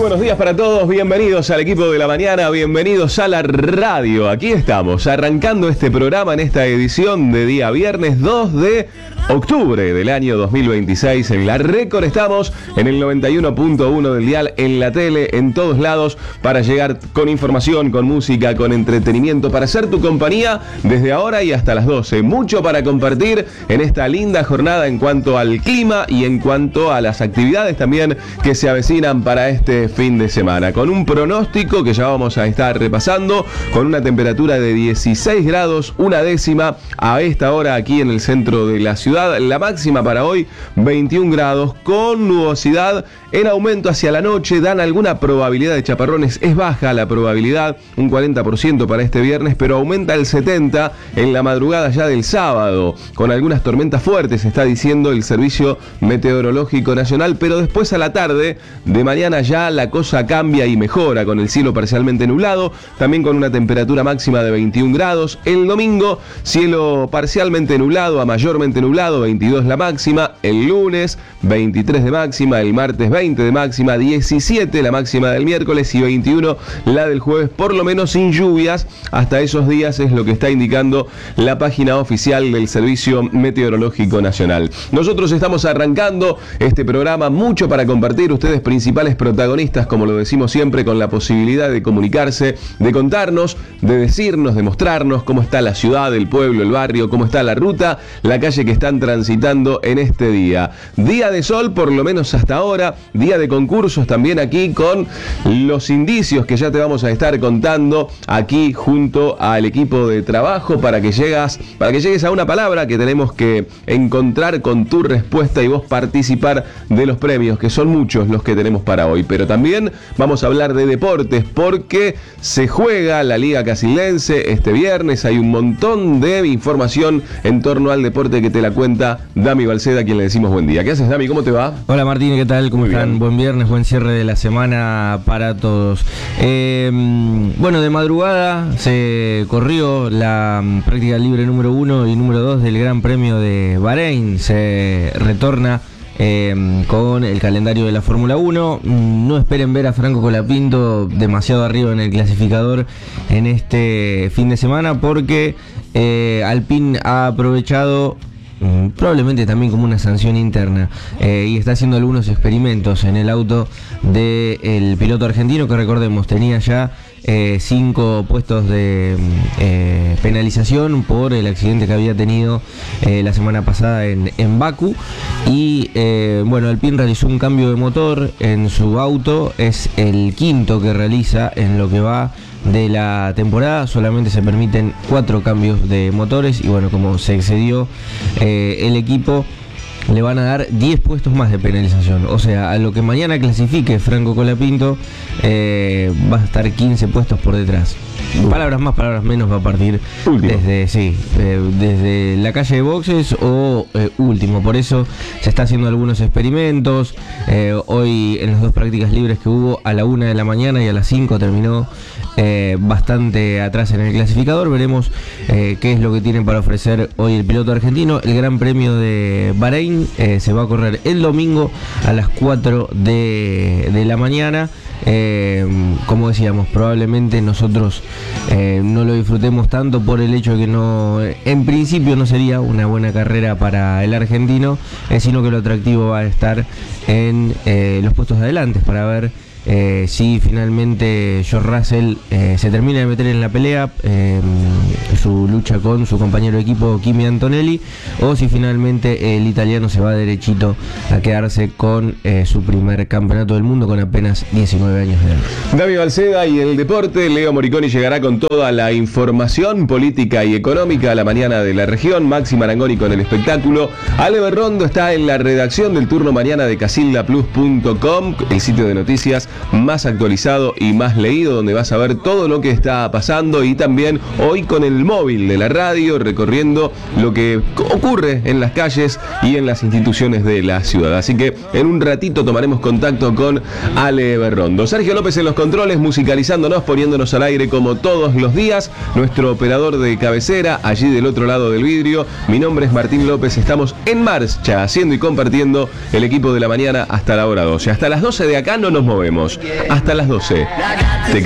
buenos días para todos, bienvenidos al equipo de la mañana, bienvenidos a la radio. Aquí estamos, arrancando este programa en esta edición de día viernes 2 de octubre del año 2026. En la Récord estamos en el 91.1 del dial, en la tele, en todos lados, para llegar con información, con música, con entretenimiento, para hacer tu compañía desde ahora y hasta las 12. Mucho para compartir en esta linda jornada en cuanto al clima y en cuanto a las actividades también que se avecinan para este fin de semana. Con un pronóstico que ya vamos a estar repasando, con una temperatura de 16 grados, una décima a esta hora aquí en el centro de la ciudad. La máxima para hoy, 21 grados, con nubosidad en aumento hacia la noche. Dan alguna probabilidad de chaparrones, es baja la probabilidad, un 40% para este viernes, pero aumenta el 70% en la madrugada ya del sábado, con algunas tormentas fuertes, está diciendo el Servicio Meteorológico Nacional, pero después a la tarde de mañana ya la cosa cambia y mejora, con el cielo parcialmente nublado, también con una temperatura máxima de 21 grados. El domingo, cielo parcialmente nublado a mayormente nublado, 22 la máxima. El lunes, 23 de máxima. El martes, 20 de máxima. 17 la máxima del miércoles y 21 la del jueves, por lo menos sin lluvias hasta esos días, es lo que está indicando la página oficial del Servicio Meteorológico Nacional. Nosotros estamos arrancando este programa, mucho para compartir, ustedes principales protagonistas, como lo decimos siempre, con la posibilidad de comunicarse, de contarnos, de decirnos, de mostrarnos cómo está la ciudad, el pueblo, el barrio, cómo está la ruta, la calle que están transitando en este día. Día de sol, por lo menos hasta ahora, día de concursos también aquí, con los indicios que ya te vamos a estar contando aquí junto al equipo de trabajo para que llegues a una palabra que tenemos que encontrar con tu respuesta y vos participar de los premios, que son muchos los que tenemos para hoy. Pero también vamos a hablar de deportes, porque se juega la Liga Casildense este viernes. Hay un montón de información en torno al deporte que te la cuenta Dami Balceda, a quien le decimos buen día. ¿Qué haces, Dami? ¿Cómo te va? Hola, Martín, ¿qué tal? ¿Cómo están? Bien. Buen viernes, buen cierre de la semana para todos. Bueno, de madrugada se corrió la práctica libre número 1 y número 2 del Gran Premio de Bahrein. Se retorna con el calendario de la Fórmula 1. No esperen ver a Franco Colapinto demasiado arriba en el clasificador en este fin de semana, porque Alpine ha aprovechado, probablemente también como una sanción interna, y está haciendo algunos experimentos en el auto del piloto argentino, que recordemos tenía ya 5 puestos de penalización por el accidente que había tenido la semana pasada en Bakú. Y bueno, Alpine realizó un cambio de motor en su auto, es el quinto que realiza en lo que va de la temporada. Solamente se permiten 4 cambios de motores, y bueno, como se excedió el equipo, le van a dar 10 puestos más de penalización. O sea, a lo que mañana clasifique Franco Colapinto, va a estar 15 puestos por detrás. Palabras más, palabras menos, va a partir desde la calle de boxes o último. Por eso se está haciendo algunos experimentos. Hoy en las 2 prácticas libres que hubo, a la 1 de la mañana y a las 5 terminó bastante atrás en el clasificador. Veremos qué es lo que tienen para ofrecer hoy el piloto argentino. El Gran Premio de Bahrein se va a correr el domingo a las 4 de la mañana. Como decíamos, probablemente nosotros no lo disfrutemos tanto por el hecho de que no, en principio no sería una buena carrera para el argentino, sino que lo atractivo va a estar en los puestos de adelante, para ver si finalmente George Russell se termina de meter en la pelea, su lucha con su compañero de equipo Kimi Antonelli, o si finalmente el italiano se va derechito a quedarse con su primer campeonato del mundo con apenas 19 años de edad. Dami Balceda y el deporte. Leo Moriconi llegará con toda la información política y económica a la mañana de la región. Maxi Marangoni con el espectáculo. Ale Berrondo está en la redacción del turno mañana de casildaplus.com, el sitio de noticias más actualizado y más leído, donde vas a ver todo lo que está pasando, y también hoy con el móvil de la radio recorriendo lo que ocurre en las calles y en las instituciones de la ciudad. Así que en un ratito tomaremos contacto con Ale Berrondo. Sergio López en los controles, musicalizándonos, poniéndonos al aire como todos los días. Nuestro operador de cabecera, allí del otro lado del vidrio. Mi nombre es Martín López. Estamos en marcha, haciendo y compartiendo el equipo de la mañana hasta la hora 12. Hasta las 12 de acá no nos movemos. minutos hasta las 12. Te